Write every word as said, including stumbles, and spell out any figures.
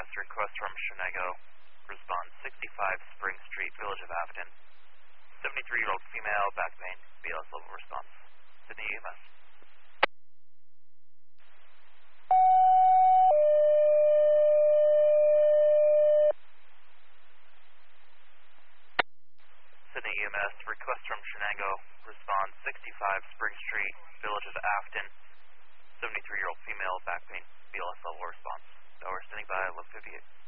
S, request from Shenego. Response sixty-five Spring Street, Village of Afton. seventy-three-year-old female, back pain, B L S level response. Sydney E M S. Sydney E M S, request from Shenego. Response sixty-five Spring Street, Village of Afton. seventy-three-year-old female, back pain, B L S level response. Tower standing by, look fifty-eight.